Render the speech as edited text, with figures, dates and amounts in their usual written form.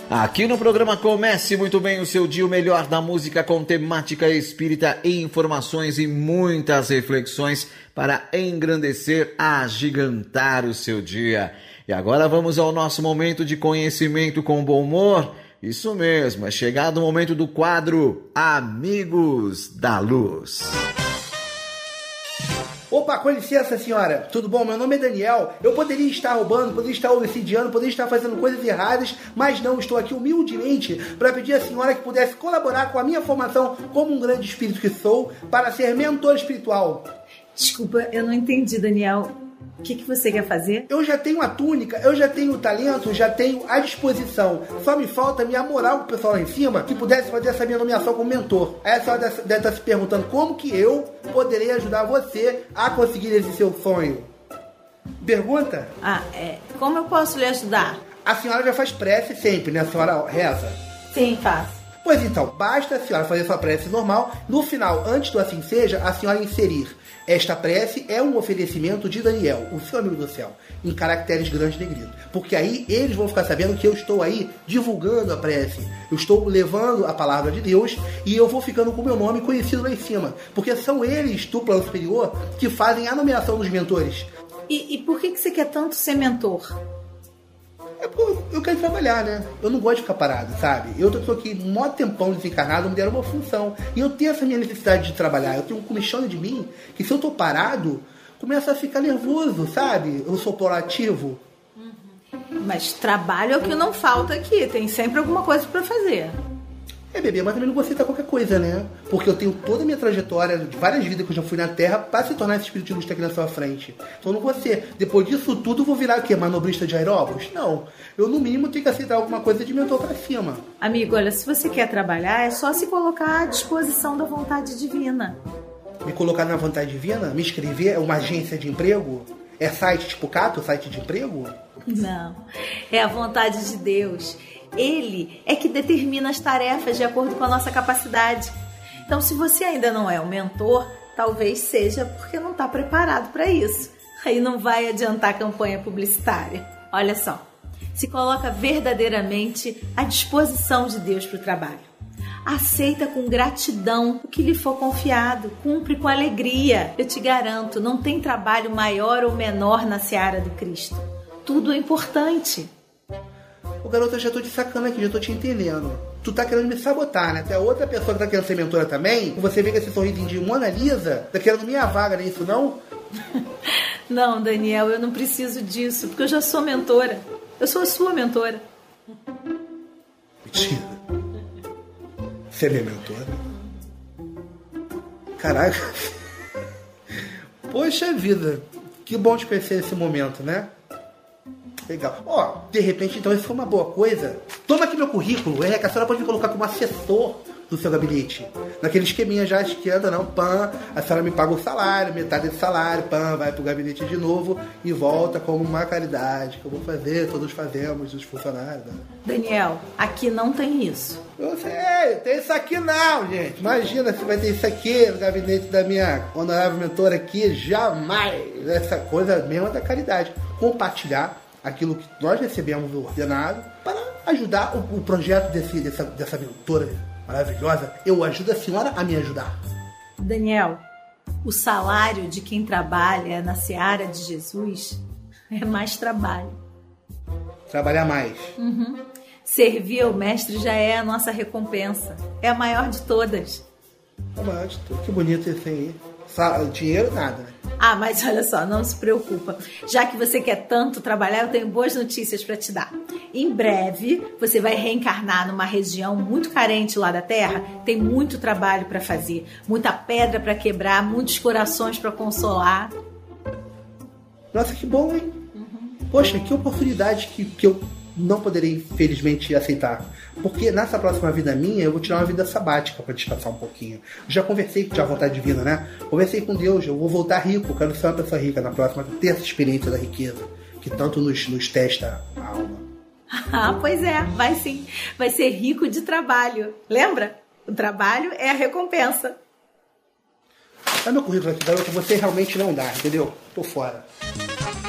Aqui no programa Comece Muito Bem o Seu Dia, o melhor da música com temática espírita, informações e muitas reflexões para engrandecer, agigantar o seu dia. E agora vamos ao nosso momento de conhecimento com bom humor. Isso mesmo, é chegado o momento do quadro Amigos da Luz. Opa, com licença, senhora. Tudo bom? Meu nome é Daniel. Eu poderia estar roubando, poderia estar homicidiando, poderia estar fazendo coisas erradas, mas não, estou aqui humildemente para pedir à senhora que pudesse colaborar com a minha formação como um grande espírito que sou, para ser mentor espiritual. Desculpa, eu não entendi, Daniel. O que você quer fazer? Eu já tenho a túnica, eu já tenho o talento, já tenho a disposição. Só me falta a minha moral com o pessoal lá em cima que pudesse fazer essa minha nomeação como mentor. Aí a senhora deve estar se perguntando como que eu poderei ajudar você a conseguir esse seu sonho. Pergunta? Como eu posso lhe ajudar? A senhora já faz prece sempre, né? A senhora reza? Sim, faço. Pois então, basta a senhora fazer sua prece normal. No final, antes do assim seja, a senhora inserir: esta prece é um oferecimento de Daniel, o seu amigo do céu, em caracteres grandes negrito. Porque aí eles vão ficar sabendo que eu estou aí divulgando a prece. Eu estou levando a palavra de Deus e eu vou ficando com o meu nome conhecido lá em cima. Porque são eles do plano superior que fazem a nomeação dos mentores. E por que você quer tanto ser mentor? É porque eu quero trabalhar, né? Eu não gosto de ficar parado, sabe? Eu tô aqui um maior tempão desencarnado, me deram uma função. E eu tenho essa minha necessidade de trabalhar. Eu tenho um comichão de mim que se eu tô parado, começa a ficar nervoso, sabe? Eu sou proativo. Mas trabalho é o que não falta aqui. Tem sempre alguma coisa pra fazer. Bebê, mas também não vou aceitar qualquer coisa, né? Porque eu tenho toda a minha trajetória de várias vidas que eu já fui na Terra para se tornar esse espírito de luz que tá aqui na sua frente. Então eu não vou ser. Depois disso tudo, eu vou virar o quê? Manobrista de aeróbus? Não. Eu, no mínimo, tenho que aceitar alguma coisa de mentor pra cima. Amigo, olha, se você quer trabalhar, é só se colocar à disposição da vontade divina. Me colocar na vontade divina? Me inscrever? É uma agência de emprego? É site tipo Cato, site de emprego? Não. É a vontade de Deus. Ele é que determina as tarefas de acordo com a nossa capacidade. Então, se você ainda não é um mentor, talvez seja porque não está preparado para isso. Aí não vai adiantar a campanha publicitária. Olha só, se coloca verdadeiramente à disposição de Deus para o trabalho. Aceita com gratidão o que lhe for confiado, cumpre com alegria. Eu te garanto, não tem trabalho maior ou menor na seara do Cristo. Tudo é importante. Ô garoto, eu já tô te sacando aqui, já tô te entendendo. Tu tá querendo me sabotar, né? Tem a outra pessoa que tá querendo ser mentora também. Você vê com esse sorrisinho de Mona Lisa, tá querendo minha vaga, não é isso não? Não, Daniel, eu não preciso disso, porque eu já sou mentora. Eu sou a sua mentora. Mentira. Você é minha mentora? Caraca. Poxa vida. Que bom te conhecer nesse momento, né? Legal. Ó, de repente, então, isso foi uma boa coisa. Toma aqui meu currículo. Que a senhora pode me colocar como assessor do seu gabinete. Naquele esqueminha já que anda, não, pã, a senhora me paga o salário, metade desse salário, pã, vai pro gabinete de novo e volta como uma caridade que eu vou fazer, todos fazemos, os funcionários. Né? Daniel, aqui não tem isso. Eu sei, tem isso aqui não, gente. Imagina se vai ter isso aqui no gabinete da minha honorável mentora aqui, jamais. Essa coisa mesmo é da caridade. Compartilhar aquilo que nós recebemos do ordenado para ajudar o projeto dessa mentora maravilhosa. Eu ajudo a senhora a me ajudar. Daniel, o salário de quem trabalha na seara de Jesus é mais trabalho. Trabalhar mais. Uhum. Servir ao mestre já é a nossa recompensa. É a maior de todas. A maior de todas. Que bonito isso aí. Dinheiro, nada, né? Ah, mas olha só, não se preocupa. Já que você quer tanto trabalhar, eu tenho boas notícias para te dar. Em breve, você vai reencarnar numa região muito carente lá da Terra. Tem muito trabalho para fazer, muita pedra para quebrar, muitos corações para consolar. Nossa, que bom, hein? Poxa, que oportunidade que eu não poderei, infelizmente, aceitar. Porque nessa próxima vida minha, eu vou tirar uma vida sabática para descansar um pouquinho. Já conversei com a vontade divina, né? Conversei com Deus, eu vou voltar rico, quero ser uma pessoa rica na próxima, ter essa experiência da riqueza, que tanto nos testa a alma. Ah, pois é, vai sim. Vai ser rico de trabalho. Lembra? O trabalho é a recompensa. Dá meu currículo aqui, garoto, você realmente não dá, entendeu? Tô fora.